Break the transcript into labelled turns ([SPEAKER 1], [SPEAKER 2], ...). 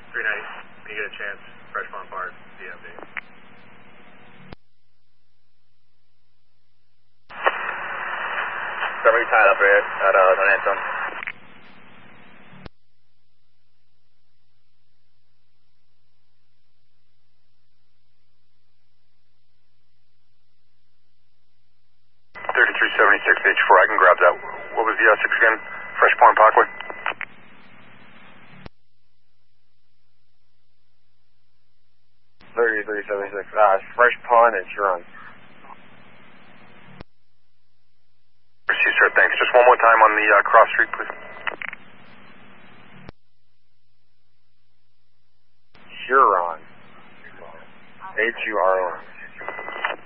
[SPEAKER 1] 390, when you get a chance, Fresh Pond Park, DMV.
[SPEAKER 2] Somebody tied up here at Don Anton.
[SPEAKER 3] H4, I can grab that. What was the 6 again? Fresh Pond Parkway?
[SPEAKER 4] Fresh Pond and Huron.
[SPEAKER 3] Received, sir. Thanks. Just one more time on the cross street, please.
[SPEAKER 4] Huron. Huron.